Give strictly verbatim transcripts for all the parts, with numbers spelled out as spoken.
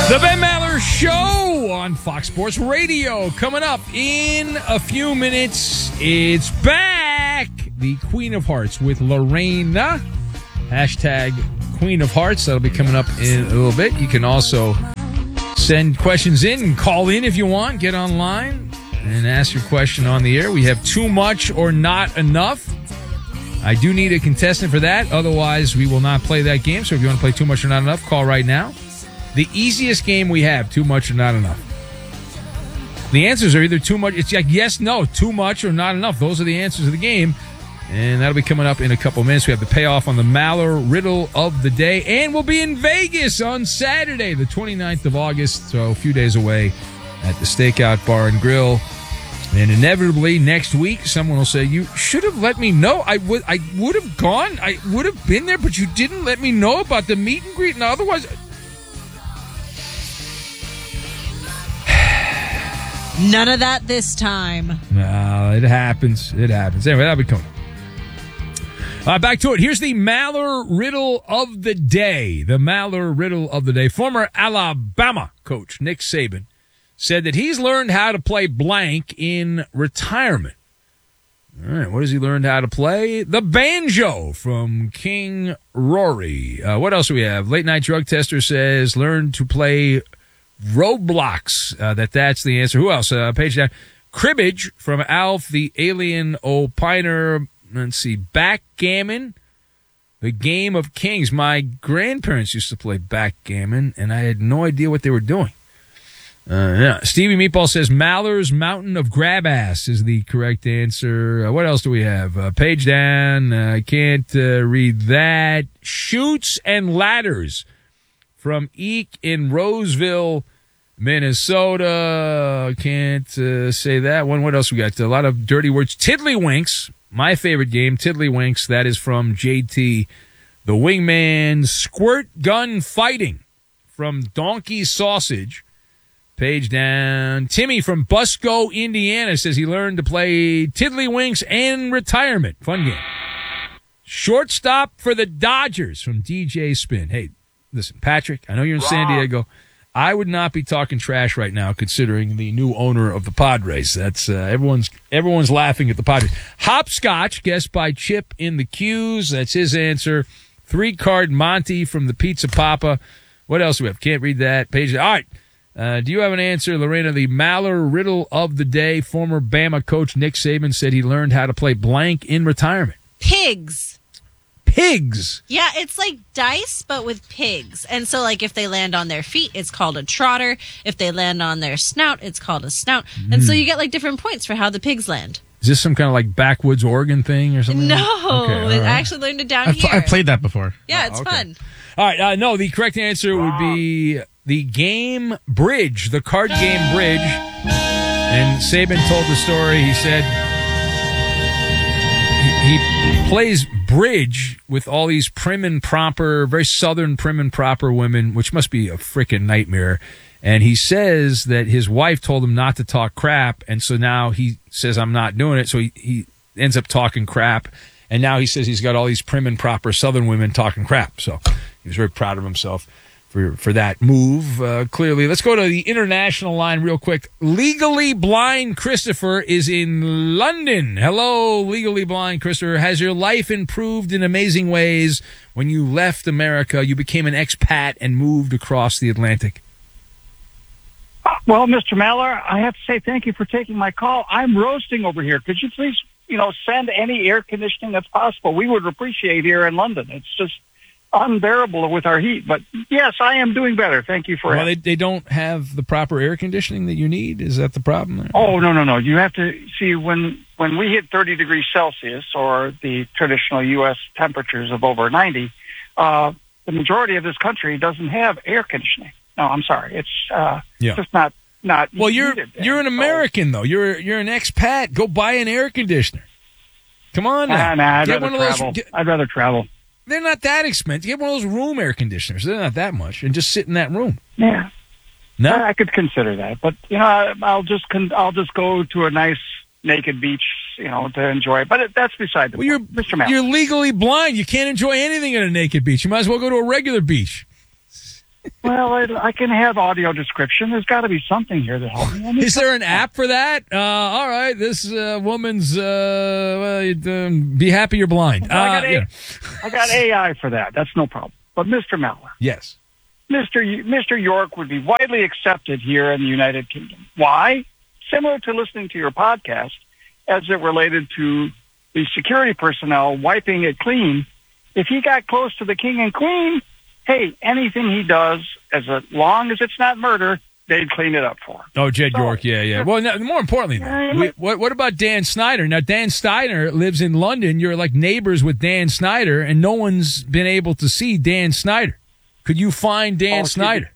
The Ben Maller Show on Fox Sports Radio. Coming up in a few minutes, it's back. The Queen of Hearts with Lorena. Hashtag Queen of Hearts. That'll be coming up in a little bit. You can also send questions in and call in if you want. Get online and ask your question on the air. We have too much or not enough. I do need a contestant for that. Otherwise, we will not play that game. So if you want to play too much or not enough, call right now. The easiest game we have, too much or not enough. The answers are either too much. It's like yes, no, too much or not enough. Those are the answers of the game. And that'll be coming up in a couple minutes. We have the payoff on the Maller Riddle of the Day. And we'll be in Vegas on Saturday, the twenty-ninth of August. So a few days away at the Stakeout Bar and Grill. And inevitably next week, someone will say, you should have let me know. I would I would have gone. I would have been there, but you didn't let me know about the meet and greet. And otherwise... None of that this time. No, it happens. It happens. Anyway, that'll be coming. Uh, back to it. Here's the Maller Riddle of the Day. The Maller Riddle of the Day. Former Alabama coach Nick Saban said that he's learned how to play blank in retirement. All right, what has he learned how to play? The banjo from King Rory. Uh, what else do we have? Late Night Drug Tester says learn to play Roblox. Uh, that that's the answer. Who else? Uh, page down. Cribbage from Alf the Alien Opiner. Let's see. Backgammon. The Game of Kings. My grandparents used to play backgammon, and I had no idea what they were doing. Uh, yeah. Stevie Meatball says Maller's Mountain of Grab Ass is the correct answer. Uh, what else do we have? Uh, page down. I uh, can't uh, read that. Chutes and Ladders from Eek in Roseville, Minnesota. Can't uh, say that one. What else we got? A lot of dirty words. Tiddlywinks. My favorite game, Tiddlywinks. That is from J T. The Wingman. Squirt Gun Fighting from Donkey Sausage. Page down. Timmy from Busco, Indiana says he learned to play Tiddlywinks in retirement. Fun game. Shortstop for the Dodgers from D J Spin. Hey, listen, Patrick, I know you're in Wrong. San Diego. I would not be talking trash right now considering the new owner of the Padres. That's uh, everyone's everyone's laughing at the Padres. Hopscotch, guessed by Chip in the Q's. That's his answer. Three-card Monty from the Pizza Papa. What else do we have? Can't read that. Page. All right. Uh, do you have an answer, Lorena? The Maller Riddle of the Day. Former Bama coach Nick Saban said he learned how to play blank in retirement. Pigs. Pigs? Yeah, it's like dice, but with pigs. And so, like, if they land on their feet, it's called a trotter. If they land on their snout, it's called a snout. Mm. And so you get, like, different points for how the pigs land. Is this some kind of, like, backwoods Oregon thing or something? No. Okay, right. I actually learned it down I've, here. I've played that before. Yeah, oh, it's okay. fun. All right. Uh, no, the correct answer would be the game Bridge, the card game Bridge. And Saban told the story. He said he, he plays bridge with all these prim and proper, very southern prim and proper women, which must be a freaking nightmare. And he says that his wife told him not to talk crap, and so now he says, I'm not doing it. So he, he ends up talking crap. And now he says he's got all these prim and proper Southern women talking crap. So he was very proud of himself for, for that move, uh, clearly. Let's go to the international line real quick. Legally Blind Christopher is in London. Hello, Legally Blind Christopher. Has your life improved in amazing ways when you left America, you became an expat and moved across the Atlantic? Well, Mister Maller, I have to say thank you for taking my call. I'm roasting over here. Could you please, you know, send any air conditioning that's possible? We would appreciate here in London. It's just unbearable with our heat. But yes, I am doing better. Thank you for well, it. They, they don't have the proper air conditioning that you need? Is that the problem there? Oh, no, no, no. You have to see when, when we hit thirty degrees Celsius or the traditional U S temperatures of over ninety, uh, the majority of this country doesn't have air conditioning. No, I'm sorry. It's uh, yeah. just not not. Well, you're needed. you're an American though. You're you're an expat. Go buy an air conditioner. Come on now. Nah, nah, I'd get rather one of travel. those. Get, I'd rather travel. They're not that expensive. Get one of those room air conditioners. They're not that much, and just sit in that room. Yeah. No, I, I could consider that, but you know, I, I'll just con- I'll just go to a nice naked beach, you know, to enjoy it. But it, that's beside the well, point. You're, Mister Maller. You're legally blind. You can't enjoy anything at a naked beach. You might as well go to a regular beach. Well, I, I can have audio description. There's got to be something here to help me. I mean, Is there an app for that? Uh, all right, this uh, woman's, uh, well, you'd, um, be happy you're blind. I got, Uh, a, yeah. I got A I for that. That's no problem. But Mister Maller, Yes. Mister Y- Mister York would be widely accepted here in the United Kingdom. Why? Similar to listening to your podcast, as it related to the security personnel wiping it clean. If he got close to the king and queen, hey, anything he does, as long as it's not murder, they'd clean it up for him. Oh, Jed So- York, yeah, yeah. Well, no, more importantly, though, we, what, what about Dan Snyder? Now, Dan Snyder lives in London. You're like neighbors with Dan Snyder, and no one's been able to see Dan Snyder. Could you find Dan Oh, Snyder?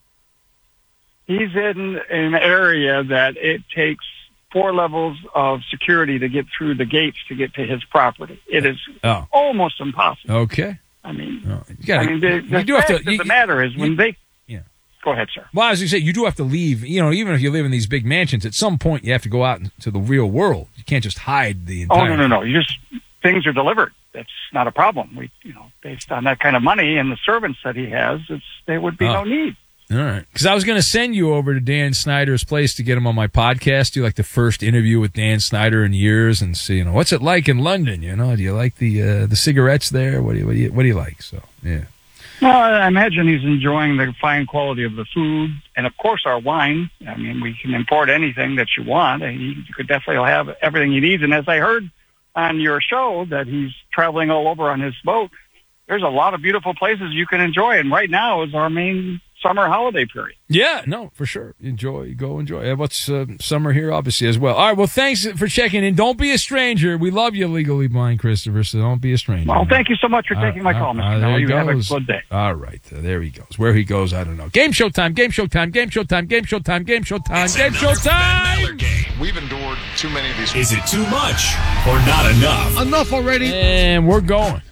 He's in an area that it takes four levels of security to get through the gates to get to his property. It is Oh. almost impossible. Okay. I mean, Oh, you gotta, I mean, the, the you do have fact to. of You, the matter is when you- they. Yeah. Go ahead, sir. well, as you say, you do have to leave. You know, even if you live in these big mansions, at some point you have to go out into the real world. You can't just hide the entire. Oh no, no, no! You just things are delivered. That's not a problem. We, you know, based on that kind of money and the servants that he has, it's there would be Oh. no need. All right. Because I was going to send you over to Dan Snyder's place to get him on my podcast, do like the first interview with Dan Snyder in years, and see, you know, what's it like in London? You know, do you like the uh, the cigarettes there? What do you what do you what do you like? So yeah. Well, I imagine he's enjoying the fine quality of the food and, of course, our wine. I mean, we can import anything that you want. And he, you could definitely have everything he needs. And as I heard on your show that he's traveling all over on his boat, there's a lot of beautiful places you can enjoy. And right now is our main summer holiday period. Yeah, no, for sure. Enjoy, go enjoy. Yeah, what's uh, summer here, obviously, as well. All right, well, thanks for checking in. Don't be a stranger. We love you, Legally Blind Christopher, so don't be a stranger. Well, thank you so much for Uh, taking my uh, call, uh, Mister there Miller. he You have a goes. good day. All right, uh, there he goes. Where he goes, I don't know. Game show time, game show time, game show time, game show time, game show time, It's game show another Ben Maller time. game. We've endured too many of these. Is it too much or not enough? Enough already. And we're going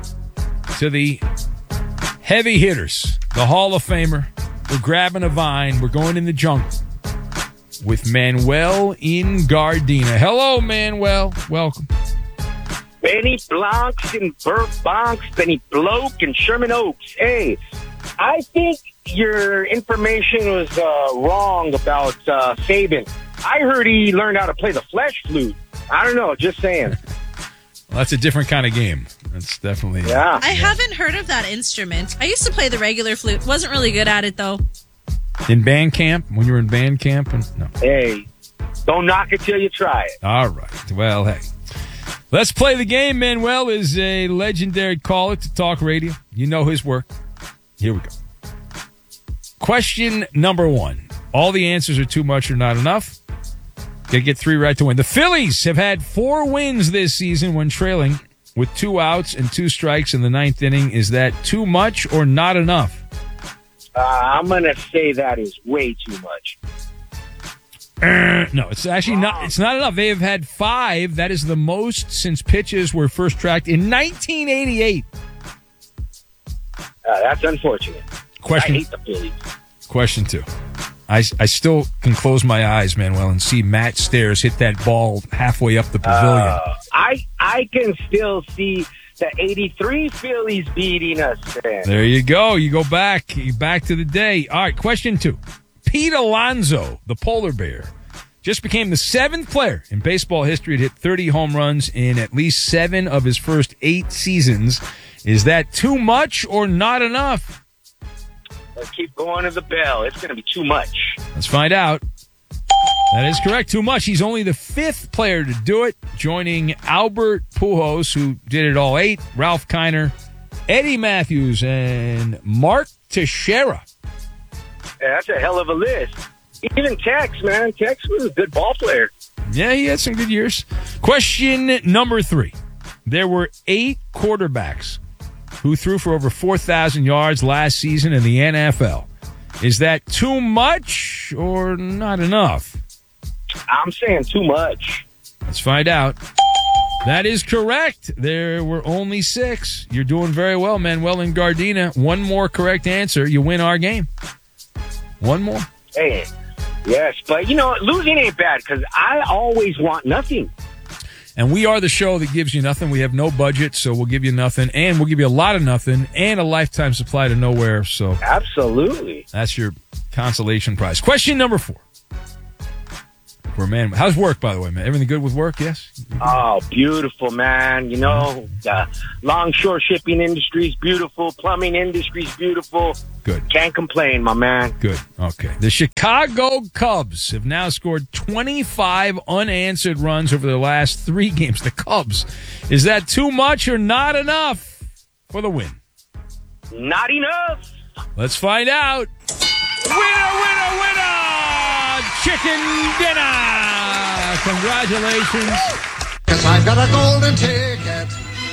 to the heavy hitters, the Hall of Famer. We're grabbing a vine. We're going in the jungle with Manuel in Gardena. Hello, Manuel. Welcome. Benny Blancs and Burt Bonks, Benny Bloke and Sherman Oaks. Hey, I think your information was uh, wrong about uh, Saban. I heard he learned how to play the flesh flute. I don't know, just saying. Well, that's a different kind of game. That's definitely. Yeah. I haven't heard of that instrument. I used to play the regular flute. Wasn't really good at it, though. In band camp, when you were in band camp? And, no. Hey, don't knock it till you try it. All right. Well, hey. Let's play the game. Manuel is a legendary caller to talk radio. You know his work. Here we go. Question number one. All the answers are too much or not enough. Got to get three right to win. The Phillies have had four wins this season when trailing with two outs and two strikes in the ninth inning. Is that too much or not enough? Uh, I'm going to say that is way too much. Uh, no, it's actually not. It's not enough. They have had five. That is the most since pitches were first tracked in nineteen eighty-eight. Uh, that's unfortunate. Question. I hate the Phillies. Question two. I, I still can close my eyes, Manuel, and see Matt Stairs hit that ball halfway up the pavilion. Uh, I I can still see the eighty-three Phillies beating us, man. There you go. You go back. You back to the day. All right, question two. Pete Alonso, the polar bear, just became the seventh player in baseball history to hit thirty home runs in at least seven of his first eight seasons. Is that too much or not enough? Let's keep going to the bell. It's going to be too much. Let's find out. That is correct. Too much. He's only the fifth player to do it, joining Albert Pujols, who did it all eight, Ralph Kiner, Eddie Matthews, and Mark Teixeira. Yeah, that's a hell of a list. Even Tex, man. Tex was a good ball player. Yeah, he had some good years. Question number three. There were eight quarterbacks who threw for over four thousand yards last season in the N F L. Is that too much or not enough? I'm saying too much. Let's find out. That is correct. There were only six. You're doing very well, Manuel in Gardena. One more correct answer, you win our game. One more. Hey, yes, but you know, losing ain't bad because I always want nothing. And we are the show that gives you nothing. We have no budget, so we'll give you nothing. And we'll give you a lot of nothing and a lifetime supply to nowhere. So Absolutely. that's your consolation prize. Question number four. For man, how's work, by the way, man? Everything good with work? Yes? Oh, beautiful, man. You know, the longshore shipping industry is beautiful. Plumbing industry is beautiful. Good. Can't complain, my man. Good. Okay. The Chicago Cubs have now scored twenty-five unanswered runs over the last three games. The Cubs. Is that too much or not enough for the win? Not enough. Let's find out. Winner, winner, winner! Chicken dinner! Congratulations. Cause I've got a golden ticket.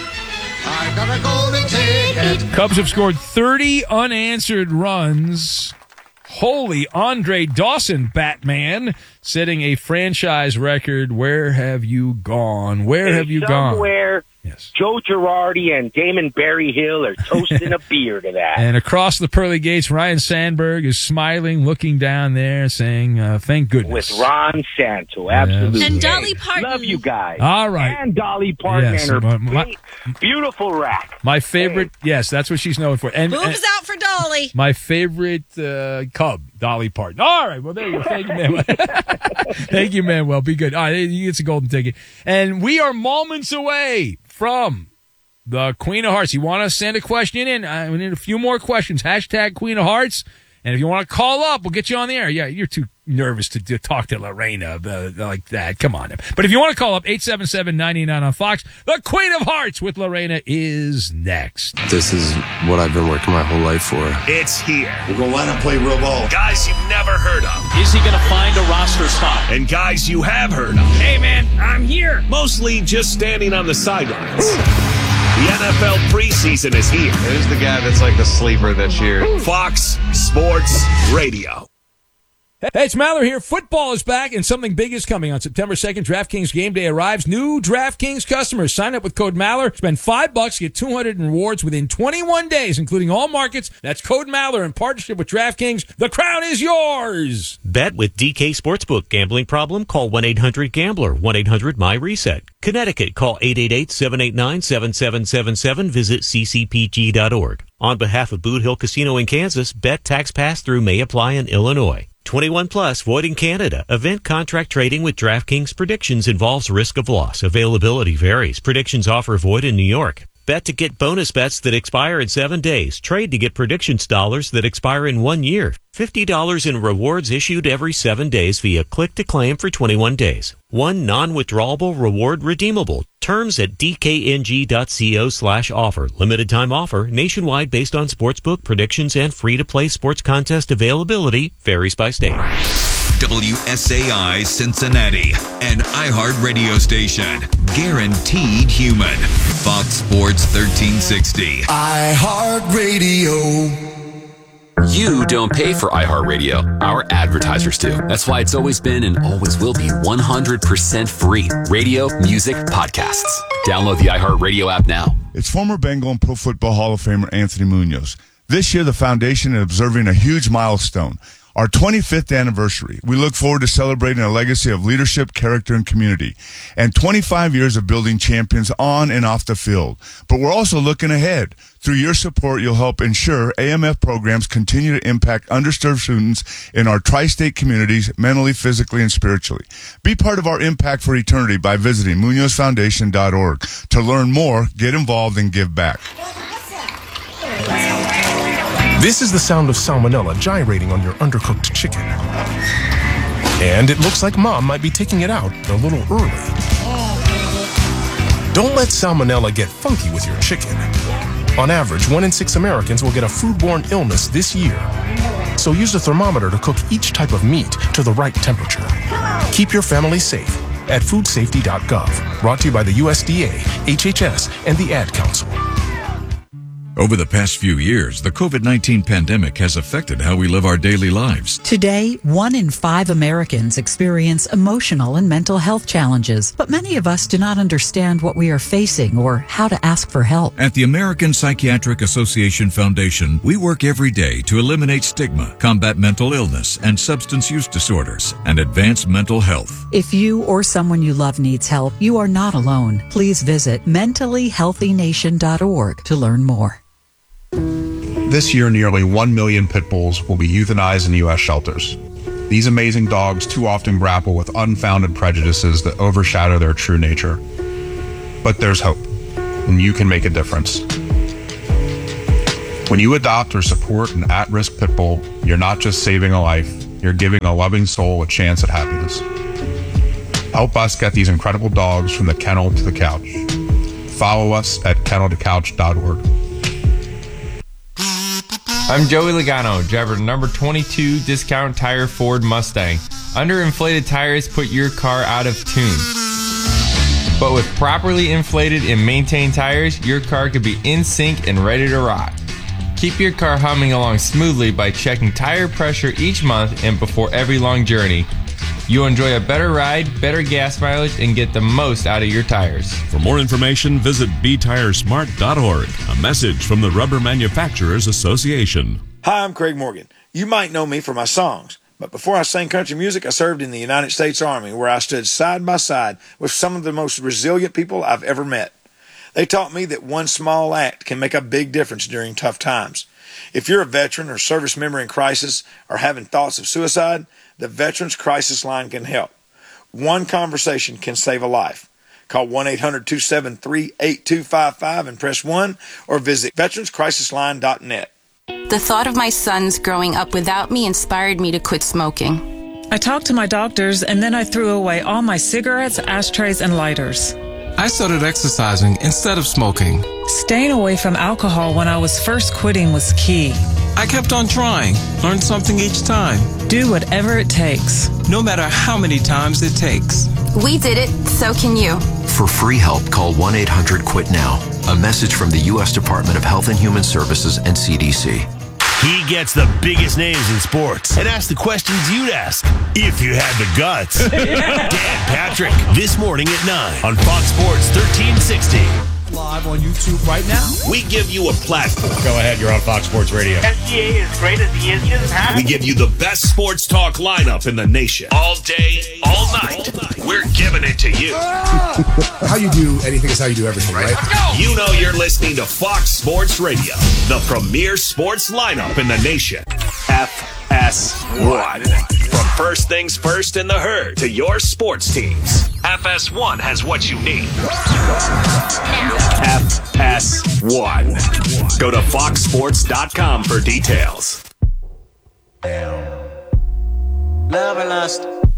I've got a golden ticket. Cubs have scored thirty unanswered runs. Holy Andre Dawson, Batman, setting a franchise record. Where have you gone? Where have you gone? Somewhere, Yes. Joe Girardi and Damon Berryhill are toasting a beer to that. And across the pearly gates, Ryan Sandberg is smiling, looking down there, saying, uh, thank goodness. With Ron Santo, absolutely. And Dolly Hey, Parton. Love you guys. All right. And Dolly Parton Yes, and her my- great, beautiful rack. My favorite, yes, that's what she's known for. And, Boobs and out for Dolly. my favorite uh, Cub, Dolly Parton. All right, well, there you go. Thank you, Manuel. Thank you, Manuel. Be good. All right, you get a golden ticket. And we are moments away from the Queen of Hearts. You want to send a question in? Uh, we need a few more questions. Hashtag Queen of Hearts. And if you want to call up, we'll get you on the air. Yeah, you're too nervous to, to talk to Lorena uh, like that. Come on. But if you want to call up, eight seven seven, nine nine on Fox. The Queen of Hearts with Lorena is next. This is what I've been working my whole life for. It's here. We're going to line up, play real ball. Guys you've never heard of. Is he going to find a roster spot? And guys you have heard of. Hey, man, I'm here. Mostly just standing on the sidelines. The N F L preseason is here. Who's the guy that's like the sleeper this year? Fox Sports Radio. Hey, it's Maller here. Football is back, and something big is coming. On September second, DraftKings Game Day arrives. New DraftKings customers sign up with code Maller. Spend five bucks, get two hundred in rewards within twenty-one days, including all markets. That's code Maller in partnership with DraftKings. The crown is yours. Bet with D K Sportsbook. Gambling problem? Call one eight hundred gambler. one eight hundred my reset. Connecticut, call eight eight eight, seven eight nine, seven seven seven seven. Visit c c p g dot org. On behalf of Boot Hill Casino in Kansas, bet tax pass-through may apply in Illinois. twenty-one plus, void in Canada. Event contract trading with DraftKings Predictions involves risk of loss. Availability varies. Predictions offer void in New York. Bet to get bonus bets that expire in seven days. Trade to get predictions dollars that expire in one year. fifty dollars in rewards issued every seven days via click to claim for twenty-one days. One non-withdrawable reward redeemable. Terms at dkng.co slash offer. Limited time offer. Nationwide based on sportsbook predictions and free-to-play sports contest availability. Varies by state. W S A I Cincinnati, an iHeart radio station. Guaranteed human. Fox Sports thirteen sixty. iHeart Radio. You don't pay for iHeartRadio. Our advertisers do. That's why it's always been and always will be one hundred percent free. Radio, music, podcasts. Download the iHeartRadio app now. It's former Bengal and Pro Football Hall of Famer Anthony Munoz. This year, the foundation is observing a huge milestone. Our twenty-fifth anniversary. We look forward to celebrating a legacy of leadership, character, and community, and twenty-five years of building champions on and off the field. But we're also looking ahead. Through your support, you'll help ensure A M F programs continue to impact underserved students in our tri-state communities, mentally, physically, and spiritually. Be part of our impact for eternity by visiting munoz foundation dot org. To learn more, get involved, and give back. This is the sound of salmonella gyrating on your undercooked chicken. And it looks like Mom might be taking it out a little early. Don't let salmonella get funky with your chicken. On average, one in six Americans will get a foodborne illness this year. So use a thermometer to cook each type of meat to the right temperature. Keep your family safe at food safety dot gov. Brought to you by the U S D A, H H S, and the Ad Council. Over the past few years, the COVID nineteen pandemic has affected how we live our daily lives. Today, one in five Americans experience emotional and mental health challenges, but many of us do not understand what we are facing or how to ask for help. At the American Psychiatric Association Foundation, we work every day to eliminate stigma, combat mental illness and substance use disorders, and advance mental health. If you or someone you love needs help, you are not alone. Please visit mentally healthy nation dot org to learn more. This year, nearly one million pit bulls will be euthanized in U S shelters. These amazing dogs too often grapple with unfounded prejudices that overshadow their true nature. But there's hope, and you can make a difference. When you adopt or support an at-risk pit bull, you're not just saving a life, you're giving a loving soul a chance at happiness. Help us get these incredible dogs from the kennel to the couch. Follow us at kennel to couch dot org. I'm Joey Logano, driver number twenty-two Discount Tire Ford Mustang. Underinflated tires put your car out of tune. But with properly inflated and maintained tires, your car could be in sync and ready to rock. Keep your car humming along smoothly by checking tire pressure each month and before every long journey. You'll enjoy a better ride, better gas mileage, and get the most out of your tires. For more information, visit be tire smart dot org. A message from the Rubber Manufacturers Association. Hi, I'm Craig Morgan. You might know me for my songs, but before I sang country music, I served in the United States Army, where I stood side by side with some of the most resilient people I've ever met. They taught me that one small act can make a big difference during tough times. If you're a veteran or service member in crisis or having thoughts of suicide, the Veterans Crisis Line can help. One conversation can save a life. Call one eight hundred two seven three eight two five five and press one or visit veterans crisis line dot net. The thought of my sons growing up without me inspired me to quit smoking. I talked to my doctors and then I threw away all my cigarettes, ashtrays, and lighters. I started exercising instead of smoking. Staying away from alcohol when I was first quitting was key. I kept on trying, learned something each time. Do whatever it takes. No matter how many times it takes. We did it, so can you. For free help, call one eight hundred quit now. A message from the U S Department of Health and Human Services and C D C. He gets the biggest names in sports and asks the questions you'd ask if you had the guts. Dan Patrick, this morning at nine on Fox Sports thirteen sixty. Live on YouTube right now. We give you a platform. Go ahead, you're on Fox Sports Radio. S G A is great as the engine. We give you the best sports talk lineup in the nation. All day, all night. We're giving it to you. How you do anything is how you do everything, right? Let's go. You know you're listening to Fox Sports Radio, the premier sports lineup in the nation. F S one. From first things first in the herd to your sports teams, F S one has what you need. F S one. Go to fox sports dot com for details. Love and lust.